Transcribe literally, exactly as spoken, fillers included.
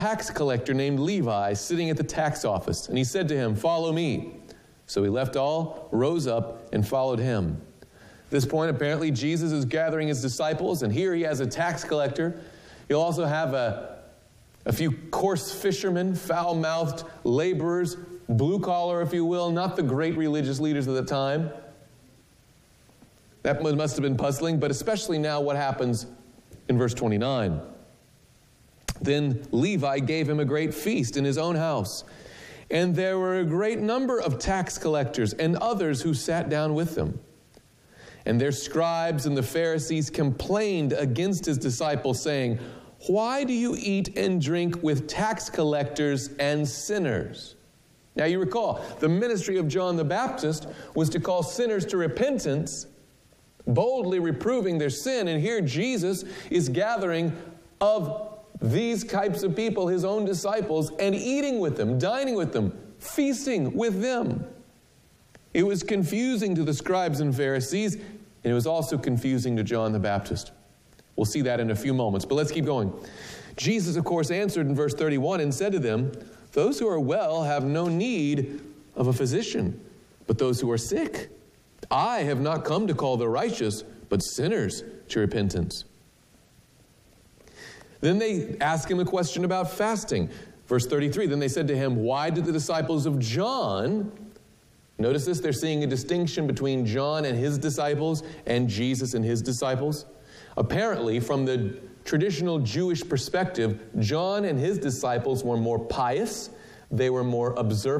tax collector named Levi sitting at the tax office, and he said to him, "Follow me." So he left all, rose up, and followed him. At this point, apparently, Jesus is gathering his disciples, and here he has a tax collector. He'll also have a, a few coarse fishermen, foul-mouthed laborers, blue-collar, if you will, not the great religious leaders of the time. That must have been puzzling, but especially now what happens in verse twenty-nine. Then Levi gave him a great feast in his own house, and there were a great number of tax collectors and others who sat down with them. And their scribes and the Pharisees complained against his disciples, saying, "Why do you eat and drink with tax collectors and sinners?" Now you recall, the ministry of John the Baptist was to call sinners to repentance, boldly reproving their sin. And here Jesus is gathering of these types of people, his own disciples, and eating with them, dining with them, feasting with them. It was confusing to the scribes and Pharisees, and it was also confusing to John the Baptist. We'll see that in a few moments, but let's keep going. Jesus, of course, answered in verse thirty-one and said to them, "Those who are well have no need of a physician, but those who are sick. I have not come to call the righteous, but sinners to repentance." Then they ask him a question about fasting. Verse thirty-three, then they said to him, "Why did the disciples of John," notice this, they're seeing a distinction between John and his disciples and Jesus and his disciples. Apparently, from the traditional Jewish perspective, John and his disciples were more pious, they were more observant.